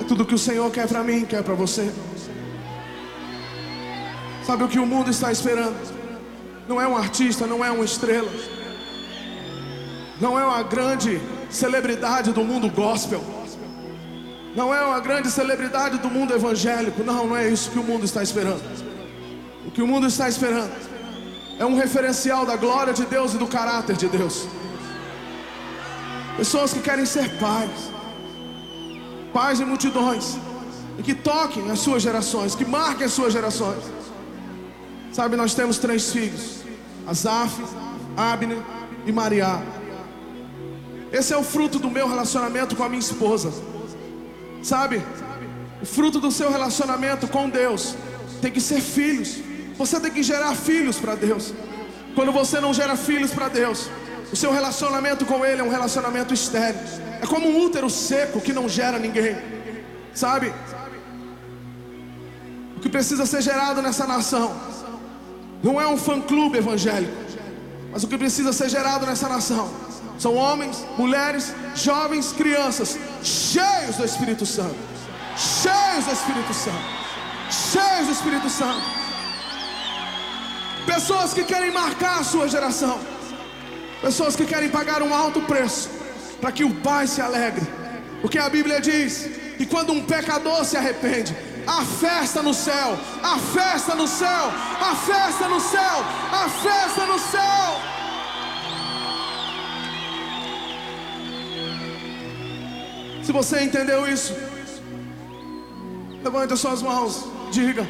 tudo que o Senhor quer para mim, quer para você. Sabe o que o mundo está esperando? Não é um artista, não é uma estrela, não é uma grande celebridade do mundo gospel, não é uma grande celebridade do mundo evangélico. Não é isso que o mundo está esperando. O que o mundo está esperando é um referencial da glória de Deus e do caráter de Deus. Pessoas que querem ser pais de multidões, e que toquem as suas gerações, que marquem as suas gerações. Sabe, nós temos 3 filhos: Asaf, Abner e Mariá. Esse é o fruto do meu relacionamento com a minha esposa. Sabe, o fruto do seu relacionamento com Deus tem que ser filhos. Você tem que gerar filhos para Deus. Quando você não gera filhos para Deus, o seu relacionamento com Ele é um relacionamento estéril. É como um útero seco que não gera ninguém. Sabe, o que precisa ser gerado nessa nação não é um fã-clube evangélico, mas o que precisa ser gerado nessa nação são homens, mulheres, jovens, crianças cheios do Espírito Santo. Cheios do Espírito Santo. Cheios do Espírito Santo. Pessoas que querem marcar a sua geração. Pessoas que querem pagar um alto preço para que o Pai se alegre. Porque a Bíblia diz que quando um pecador se arrepende, há festa no céu, há festa no céu, há festa no céu, há festa no céu. Se você entendeu isso, levante as suas mãos, diga: